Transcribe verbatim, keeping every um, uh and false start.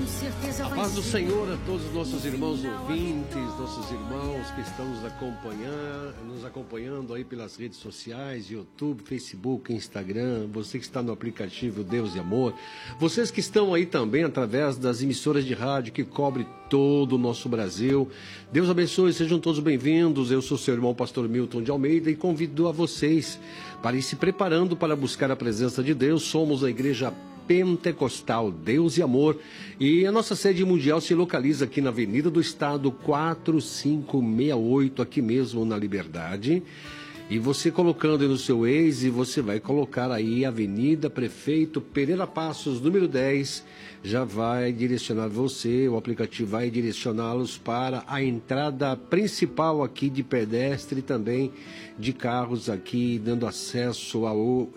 A paz do Senhor a todos os nossos irmãos ouvintes, nossos irmãos que estão nos acompanhando, nos acompanhando aí pelas redes sociais, YouTube, Facebook, Instagram, você que está no aplicativo Deus e Amor, vocês que estão aí também através das emissoras de rádio que cobre todo o nosso Brasil. Deus abençoe, sejam todos bem-vindos. Eu sou seu irmão pastor Milton de Almeida e convido a vocês para ir se preparando para buscar a presença de Deus. Somos a igreja Pentecostal Deus e Amor, e a nossa sede mundial se localiza aqui na Avenida do Estado quatro cinco seis oito, aqui mesmo na Liberdade. E você colocando aí no seu Waze, você vai colocar aí Avenida Prefeito Pereira Passos, número dez, já vai direcionar você, o aplicativo vai direcioná-los para a entrada principal aqui de pedestre e também de carros aqui, dando acesso ao